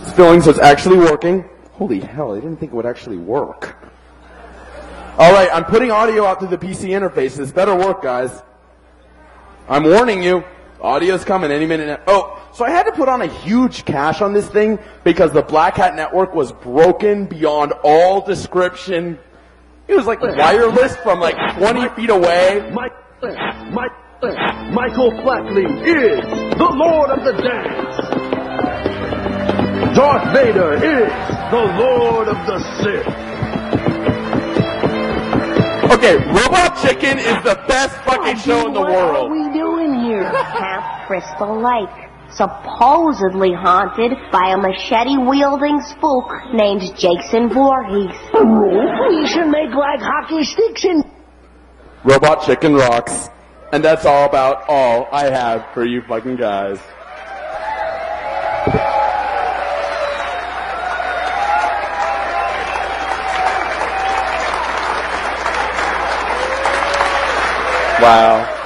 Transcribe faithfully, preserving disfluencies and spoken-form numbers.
It's filling, so it's actually working. Holy hell, I didn't think it would actually work. Alright, I'm putting audio out through the P C interface. This better work, guys. I'm warning you. Audio's coming any minute now. Oh, so I had to put on a huge cache on this thing because the Black Hat network was broken beyond all description. It was like wireless from like twenty feet away. Mike, Mike, Michael Flatley is the Lord of the Dance. Darth Vader is the Lord of the Sith. Okay, Robot Chicken is the best fucking show in the world. What are we doing here? Camp Crystal Lake, supposedly haunted by a machete-wielding spook named Jason Voorhees. We should make like hockey sticks and... Robot Chicken rocks. And that's all about all I have for you fucking guys. Wow.